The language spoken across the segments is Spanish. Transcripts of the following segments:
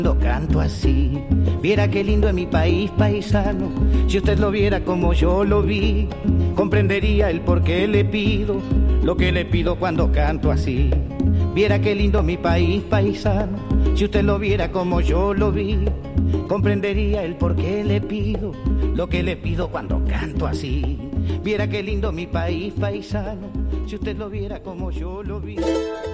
Cuando canto así, viera qué lindo es mi país paisano. Si usted lo viera como yo lo vi, comprendería el por qué le pido lo que le pido cuando canto así. Viera qué lindo es mi país paisano. Si usted lo viera como yo lo vi, comprendería el por qué le pido lo que le pido cuando canto así. Viera qué lindo es mi país paisano. Si usted lo viera como yo lo vi.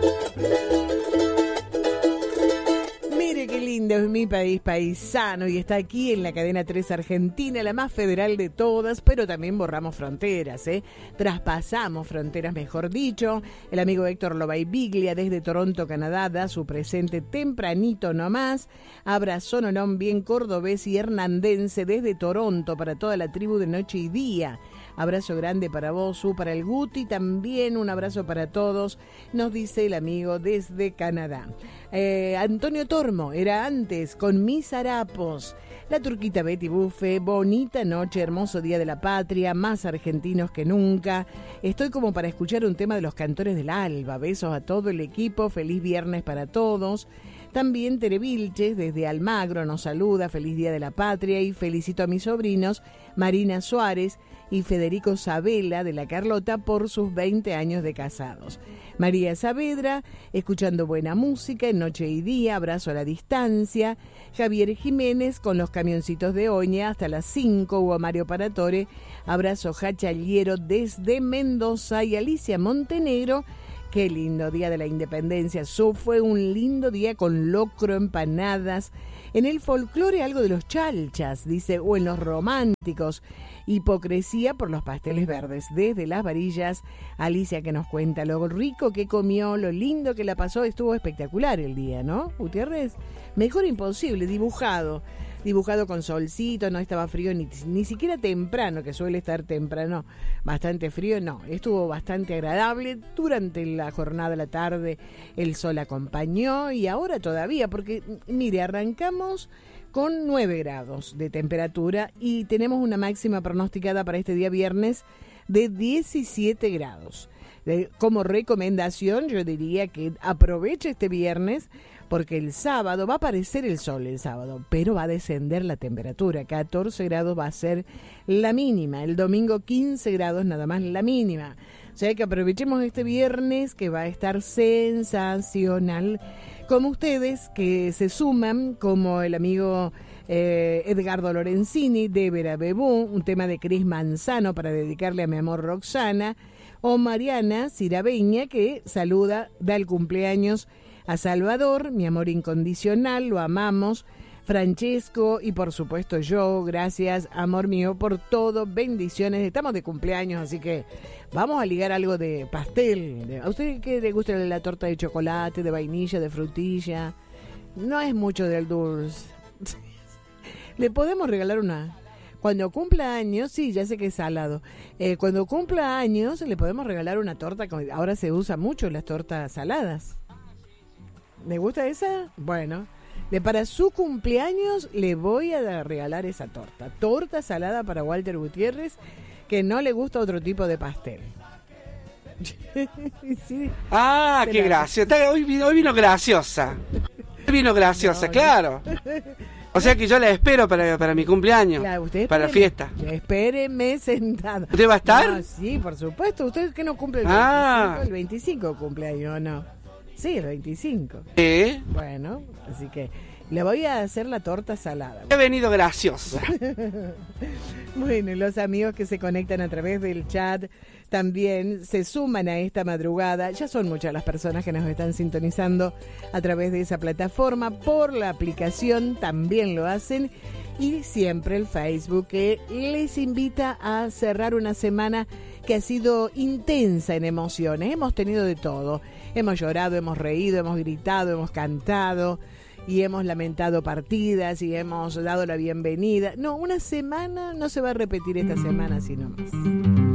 Mire qué lindo es mi país paisano y está aquí en la cadena 3 Argentina, la más federal de todas, pero también borramos fronteras, traspasamos fronteras, mejor dicho. El amigo Héctor Lobaibiglia desde Toronto, Canadá, da su presente tempranito nomás. Abrazo nonón bien cordobés y hernandense desde Toronto para toda la tribu de Noche y Día. Abrazo grande para vos, para el Guti, también un abrazo para todos, nos dice el amigo desde Canadá. Antonio Tormo, era antes, con mis harapos. La turquita Betty Buffe, bonita noche, hermoso día de la patria, más argentinos que nunca. Estoy como para escuchar un tema de los Cantores del Alba. Besos a todo el equipo, feliz viernes para todos. También Tere Vilches, desde Almagro, nos saluda, feliz día de la patria, y felicito a mis sobrinos Marina Suárez y Federico Sabela de la Carlota por sus 20 años de casados. María Saavedra, escuchando buena música en Noche y Día, abrazo a la distancia. Javier Jiménez con los camioncitos de Oña hasta las 5, Hugo Mario Paratore, abrazo jachaliero desde Mendoza. Y Alicia Montenegro, qué lindo día de la Independencia, fue un lindo día con locro, empanadas. En el folclore algo de los chalchas, dice, o en los románticos, hipocresía por los pasteles verdes. Desde Las Varillas, Alicia que nos cuenta lo rico que comió, lo lindo que la pasó. Estuvo espectacular el día, ¿no, Gutiérrez? Mejor imposible, dibujado con solcito, no estaba frío ni siquiera temprano, que suele estar temprano bastante frío, no, estuvo bastante agradable. Durante la jornada de la tarde el sol acompañó y ahora todavía, porque mire, arrancamos con 9 grados de temperatura y tenemos una máxima pronosticada para este día viernes de 17 grados. Como recomendación yo diría que aproveche este viernes, porque el sábado va a aparecer el sol el sábado, pero va a descender la temperatura. 14 grados va a ser la mínima. El domingo 15 grados nada más la mínima. O sea que aprovechemos este viernes que va a estar sensacional. Como ustedes que se suman, como el amigo Edgardo Lorenzini de Vera Bebú, un tema de Cris Manzano para dedicarle a mi amor Roxana, o Mariana Cirabeña que saluda, da el cumpleaños a Salvador, mi amor incondicional, lo amamos. Francesco y por supuesto yo, gracias amor mío por todo, bendiciones, estamos de cumpleaños, así que vamos a ligar algo de pastel. ¿A usted qué le gusta la torta de chocolate, de vainilla, de frutilla? No es mucho del dulce. Le podemos regalar una. Cuando cumpla años, sí, ya sé que es salado. Cuando cumpla años le podemos regalar una torta, ahora se usa mucho las tortas saladas. ¿Le gusta esa? Bueno, para su cumpleaños le voy a regalar esa torta salada para Walter Gutiérrez, que no le gusta otro tipo de pastel. Sí, qué graciosa. Hoy vino graciosa. Vino graciosa, no, claro. O sea que yo la espero para mi cumpleaños, claro, para la fiesta. Espéreme sentado. ¿Usted va a estar? No, sí, por supuesto. ¿Usted que no cumple el 25? El 25 cumpleaños, ¿no? Sí, el 25. Bueno, así que le voy a hacer la torta salada. He venido graciosa. Bueno, los amigos que se conectan a través del chat también se suman a esta madrugada. Ya son muchas las personas que nos están sintonizando a través de esa plataforma. Por la aplicación también lo hacen. Y siempre el Facebook, que les invita a cerrar una semana que ha sido intensa en emociones. Hemos tenido de todo. Hemos llorado, hemos reído, hemos gritado, hemos cantado y hemos lamentado partidas y hemos dado la bienvenida. No, una semana no se va a repetir esta semana, sino más.